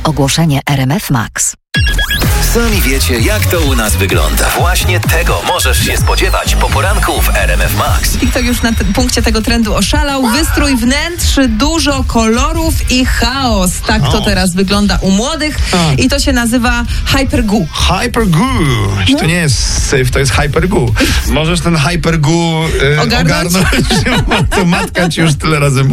Ogłoszenie RMF Max. Sami wiecie, jak to u nas wygląda. Właśnie tego możesz się spodziewać po poranku w RMF Max. TikTok już na punkcie tego trendu oszalał. Wystrój wnętrz, dużo kolorów i chaos. Tak to teraz wygląda u młodych. I to się nazywa hypergoo. Hypergoo. To nie jest syf, to jest hypergoo. Możesz ten hypergoo ogarnąć? To matka ci już tyle razy